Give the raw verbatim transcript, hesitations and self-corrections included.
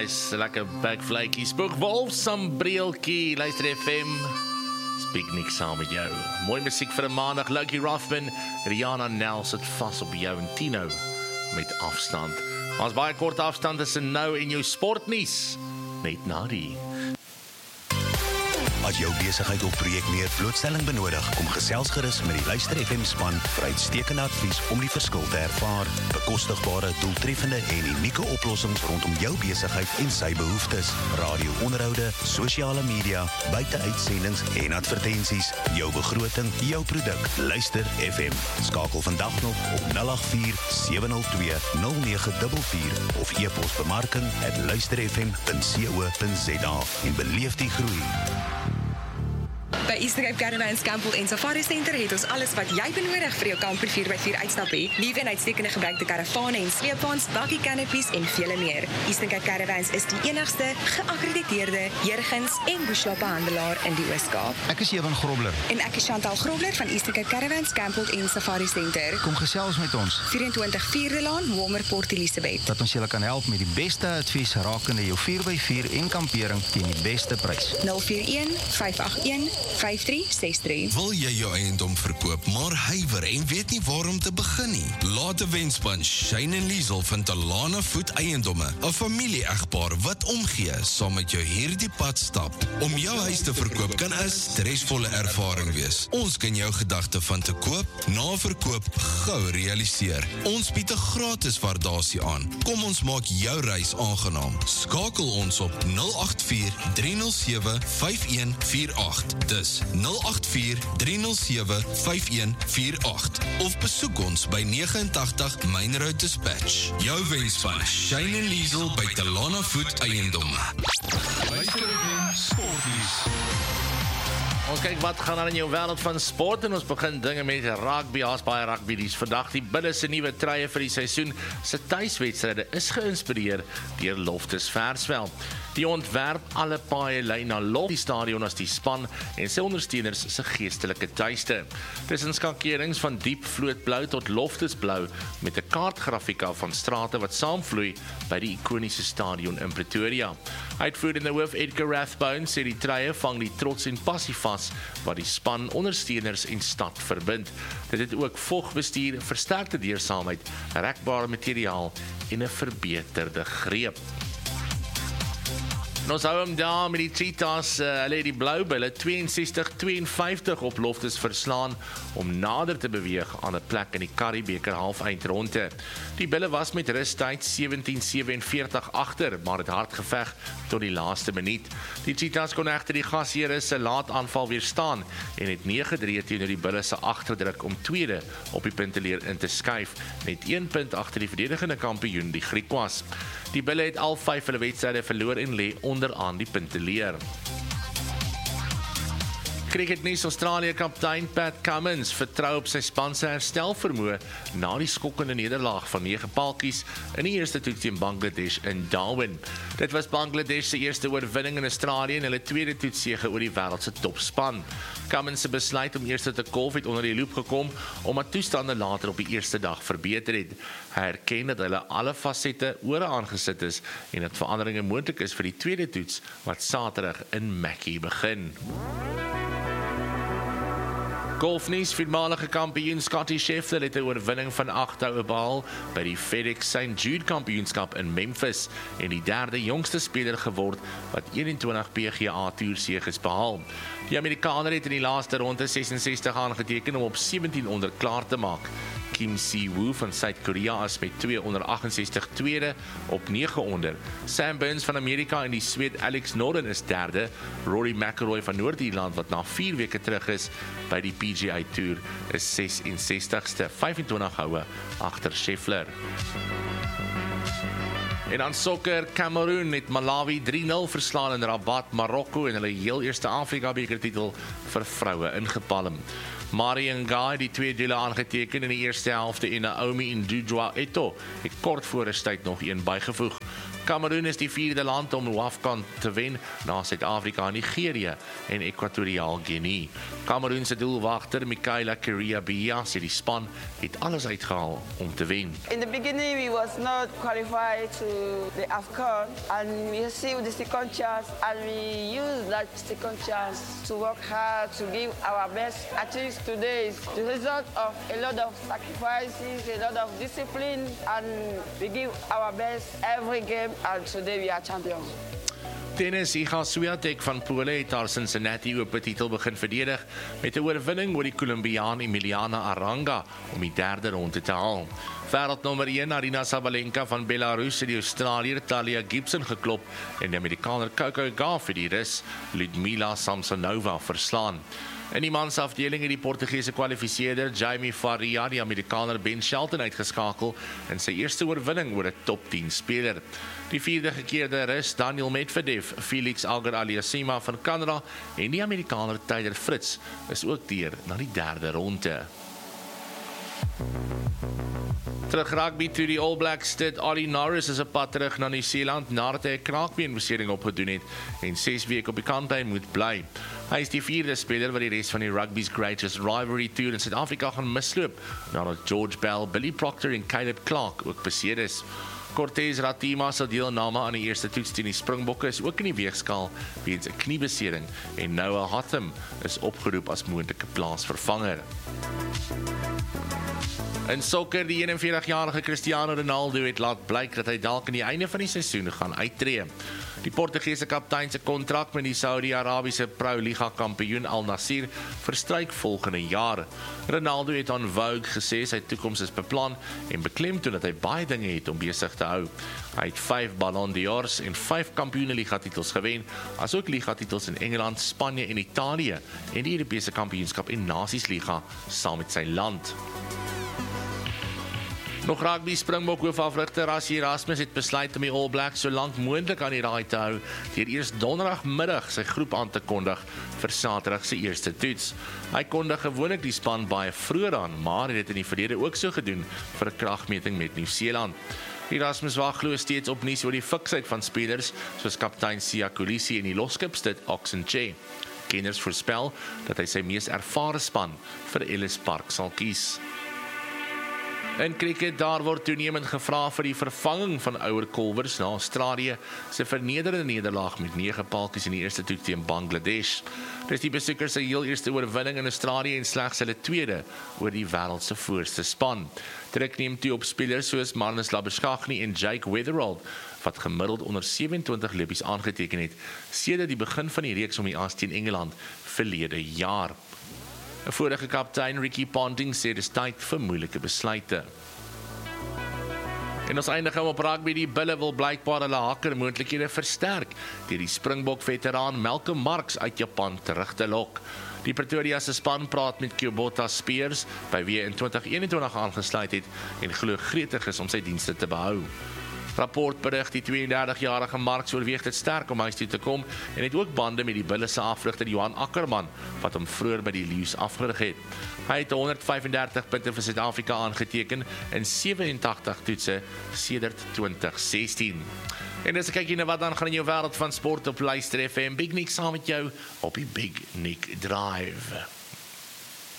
Nice, lekker backflakie. Spook Wolf, Sambreelkie, luister F M. Speak niks saam met jou. Mooi muziek vir 'n maandag. Lucky Ruffman, Rihanna Nels het vas op jou en Tino met afstand. Ons baie kort afstand tussen nou en jou sportnuus. Net na die. As jou besigheid of projek meer blootstelling benodig, kom gesels gerus met die Luister F M span vir uitstekende advies om die verskil te ervaar. Bekostigbare, doeltreffende en unieke oplossings rondom jou besigheid en sy behoeftes. Radio-onderhoude, sosiale media, buiteuitsendings en advertensies. Jou begroting, jou produk. Luister F M. Skakel vandag nog op nul agt vier sewe nul twee nul nege vier vier of e-pos bemarking at luisterfm punt co punt za en beleef die groei. By Eastern Cape Caravans Campbell en Safari Center het ons alles wat jy benodig vir jou kamper vier by vier uitstap hê. Liewe en uitstekende gebruikte karavane en sleepwaens, bakkie canopies en vele meer. Eastern Cape Caravans is die enigste geakkrediteerde Jurgens en Bushloppe handelaar in die Oos-Kaap. Ek is Ewan Grobler. En ek is Chantal Grobler van Eastern Cape Caravans Campbell en Safari Center. Kom gesels met ons. vyf twee vierde Laan, Walmer Port Elizabeth. Dat ons julle kan help met die beste advies rakende jou vier by vier en kampering teen die beste prys. nul vier een vyf agt een vyf drie ses drie. Wil jy jou eiendom verkoop, maar huiwer en weet nie waar om te begin nie? Laat 'n wenspan Shane en Liesel van Talana Voet Eiendomme, 'n familie-egpaar wat omgee saam met jou hierdie pad stap. Om jou huis te verkoop kan 'n stresvolle ervaring wees. Ons kan jou gedagte van te koop, na verkoop gou realiseer. Ons bied 'n gratis waardasie aan. Kom ons maak jou reis aangenaam. Skakel ons op nul agt vier drie nul sewe vyf een vier agt. Dis nul agt vier drie nul sewe vyf een vier agt of besoek ons by negenentagtig Main Road Dispatch. Jou wenspan Shane en Liesel by Talana Voet Eiendomme. Ons kyk wat gaan aan in jou wêreld van sport en ons begin dinge met rugby. Daar's baie rugby dies vandag. Die Bulls se nuwe truie vir die seisoen se tuiswedstryde is geïnspireer deur Loftus Versfeld. Die ontwerp alle paaie lei na Loftus Stadion as die span en sy ondersteuners se geestelike tuiste. Tussen skakerings van diep vlootblou tot Loftusblou met 'n kaartgrafika van strate wat saamvloei by die ikoniese stadion in Pretoria. Uitvoerende hoof Edgar Rathbone sê die truie vang die trots en passie vas wat die span, ondersteuners en stad verbind. Dit het ook vogbestuur, versterkte deursaamheid, rekbare materiaal en 'n verbeterde greep. En ons hou hem daar met die Cheetahs, uh, hulle het die Bloubulle tweeënsestig tweeënvyftig op Loftus verslaan om nader te beweeg aan 'n plek in die Currie-beker halfeindronde. Die Bulle was met rustyd sewentien sewenveertig agter, maar het hard geveg tot die laaste minuut. Die Cheetahs kon egter die gasheere se laat aanval weerstaan en het nege drie teenoor die Bulle se agterdruk om tweede op die punteleer in te skuif, net een punt agter die verdedigende kampioen, die Griquas. Die Bulle het al vyf hulle wedstryde verloor en lê onderaan die punteleer. Cricketnuus: Australië kaptein Pat Cummins vertrou op sy span se herstelvermoë na die skokkende nederlaag van nege paltjies in die eerste toets teen Bangladesh in Darwin. Dit was Bangladesh se eerste oorwinning in Australië en hulle tweede toetsege oor die wêreld se topspan. Cummins se besluit om eers te kolf het onder die loop gekom omdat toestande later op die eerste dag verbeter het. Hy erken dat hulle alle fasette ore aangesit is en dat veranderinge moontlik is vir die tweede toets wat Saterdag in Mackie begin. Golfnuus: voormalige kampioen Scottie Scheffler het 'n oorwinning van agt houe behaal by die FedEx Saint Jude kampioenskap in Memphis en die derde jongste speler geword wat eenentwintig P G A Tour seges behaal. Die Amerikaner het in die laaste ronde sesensestig aangeteken om op sewentien onder klaar te maak. Kim Si-woo van Suid-Korea is met twee onder agt ses tweede op nege onder. Sam Burns van Amerika en die Sweed Alex Noren is derde. Rory McIlroy van Noord-Ierland wat na vier weke terug is by die P G A Tour is sesensestigste, vyfentwintig houe agter Scheffler. En aan sokker: Kameroen het Malawi drie nul verslaan in Rabat, Marokko en hulle heel eerste Afrika bekertitel vir vroue ingepalm. Marion Guy die twee duelle aangeteken in die eerste helfte en Naomi Indudwa Eto het kort voor rustyd nog een bygevoeg. Kameroen is die vierde land om WAFCON te wen na Suid-Afrika, Nigerië en Ekwatoriaal Guinea. Kameroen se doelwagter Michaela Kiria-Bia sê die span het alles uitgehaal om te wen. In the beginning we was not qualified to the AFCON and we received the second chance and we used that second chance to work hard to give our best. I think today is the result of a lot of sacrifices, a lot of discipline, and we give our best every game, and today we are champions. Tennis, Iga Swiatek van Pole het haar Cincinnati Open titel begin verdedig met 'n oorwinning oor die Colombiaan Emiliana Aranga om die derde ronde te haal. Wêreldnommer een Arina Sabalenka van Belarus het die Australiër Talia Gibson geklop en die Amerikaner Coco Gauff het die Rus Ludmila Samsonova verslaan. In die mansafdeling het die Portugese kwalifiseerder Jaime Faria die Amerikaner Ben Shelton uitgeskakel in sy eerste oorwinning oor 'n top tien speler. Die vierde gekeerde Rus Daniel Medvedev, Felix Auger-Aliassime van Kanada en die Amerikaner Tyler Fritz is ook deur na die derde ronde. Terug rugby toe die All Blacks dit Ollie Norris is 'n pad terug na Nieu-Seeland nadat hy 'n kraakbeenbesering opgedoen het en ses weke op die kantlyn moet bly. Hy is die vierde speler wat die res van die rugby's greatest rivalry tour in Suid-Afrika gaan misloop nadat George Bell, Billy Proctor en Caleb Clark ook beseer is. Cortez Ratima se deelname aan die eerste toets teen die Springbokke is ook in die weegskaal weens 'n kniebesering en Noah Hotham is opgeroep as moontlike plaasvervanger. In sokker, die eenenveertigjarige Cristiano Ronaldo het laat blyk dat hy dalk aan die einde van die seisoen gaan uittreë. Die Portugese kaptein se kontrak met die Saudi-Arabiese Pro-Liga kampioen Al Nassr verstryk volgende jaar. Ronaldo het aan Vogue gesê sy toekoms is beplan en beklemtoon dat hy baie dinge het om besig te hou. Hy het vyf Ballon d'Ors en vyf kampioenliga titels gewen, asook liga titels in Engeland, Spanje en Italië en die Europese kampioenskap en Nasiesliga saam met sy land. Nog rugby Springbok hoofafrigter Rassie Erasmus het besluit om die All Blacks so lank moontlik aan die raai te hou deur eers donderdagmiddag sy groep aan te kondig vir Saterdag se eerste toets. Hy kondig gewoonlik die span baie vroeër aan, maar het dit in die verlede ook so gedoen vir 'n kragmeting met Nieu-Seeland. Erasmus wag glo steeds op nuus oor die fiksheid van spelers soos kaptein Siya Kolisi en die loskipstit Oxenche. Kenners voorspel dat hy sy mees ervare span vir Ellis Park sal kies. In cricket, daar word toenemend gevra vir die vervanging van ouer kolwers na Australië se vernederende nederlaag met nege paltjies in die eerste toets teen Bangladesh. Dis die besoekers se heel eerste oorwinning in Australië en slegs hulle tweede oor die wêreld se voorste span. Druk neem toe op spelers soos Marnus Labuschagne en Jake Weatherald, wat gemiddeld onder sewe-en-twintig lopies aangeteken het sedert die begin van die reeks om die as teen Engeland verlede jaar. 'n Vorige kaptein Ricky Ponting sê dis tyd vir moeilike besluite. En ons eindig op rugby, die Bulle wil blykbaar hulle hakker moontlikhede versterk deur die Springbok veteraan Malcolm Marx uit Japan terug te lok. Die Pretoria se span praat met Kubota Spears, by wie hy in twintig eenentwintig aangesluit het en glo gretig is om sy dienste te behou. Rapport berig die tweeëndertigjarige Marx oorweeg dit sterk om huis toe te kom en het ook bande met die Bulle se afrigter Johan Ackerman wat hom vroeër by die Lions afgerig het. Hy het honderd vyfendertig punte vir Suid-Afrika aangeteken in sewe-en-tagtig toetse sedert twintig sestien. En dis 'n kykie na wat dan gaan in jou wêreld van sport op Luister F M. Big Nick saam met jou op die Big Nick Drive.